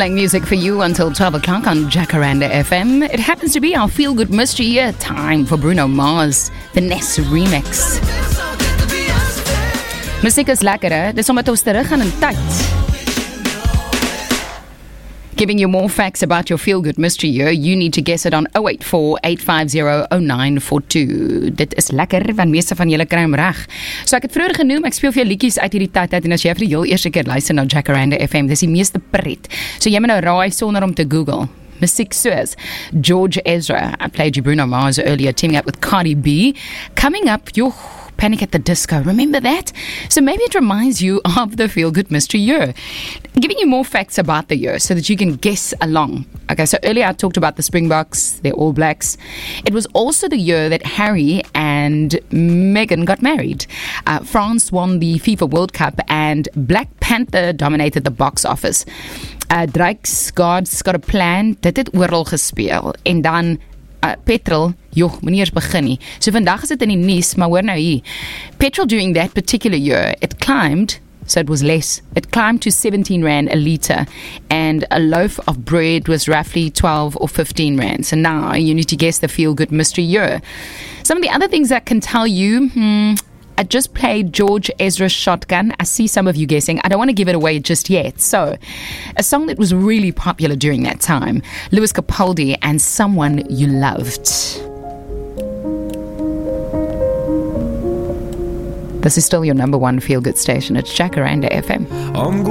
Playing music for you until 12 o'clock on Jacaranda FM. It happens to be our feel-good mystery year. Time for Bruno Mars, the Ness remix. Musiek is lekker, hè? Dis omdat ons terug gaan in tyd. Giving you more facts about your feel-good mystery year. You need to guess it on 084-850-0942. Dit is lekker, want meeste van julle kry hom reg. So ek het vroeger genoem, ek speel vir jou liedjies uit hierdie tyd uit, en as jy vir die heel eerste keer luister na Jacaranda FM, dis die meeste pret. So jy moet nou raai sonder om te Google. Musiek soos George Ezra. I played you Bruno Mars earlier, teaming up with Cardi B. Coming up, your Panic at the Disco. Remember that? So maybe it reminds you of the Feel Good Mystery Year. Giving you more facts about the year so that you can guess along. Okay, so earlier I talked about the Springboks, the All Blacks. It was also the year that Harry and Meghan got married. France won the FIFA World Cup and Black Panther dominated the box office. Drake's God's Got a Plan, dit het oral gespeel. En dan petrol, joh, moenie eers begin nie. So vandag is dit in die nuus, maar hoor nou hier. Petrol during that particular year, it climbed, so it was less. It climbed to 17 rand a litre, and a loaf of bread was roughly 12 or 15 rand. So now you need to guess the feel-good mystery year. Some of the other things I can tell you, I just played George Ezra's Shotgun. I see some of you guessing. I don't want to give it away just yet. So, a song that was really popular during that time, Lewis Capaldi and Someone You Loved. This is still your number one feel-good station. It's Jacaranda FM.